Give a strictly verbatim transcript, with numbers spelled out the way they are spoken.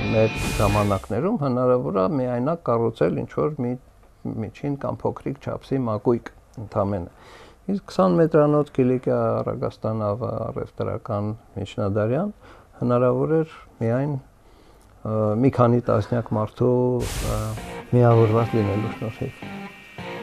մեր ժամանակներում հնարավոր է միայնակ կառուցել ինչ-որ մի միջին կամ փոքրիկ չափսի մակույկ ընդամենը։ Իսկ քսան մետրանոց Կիլիկիա Ռագաստանավ առևտրական միջնադարյան հնարավոր էր միայն մի քանի տասնյակ մարդու միավորված լինելու շնորհիվ։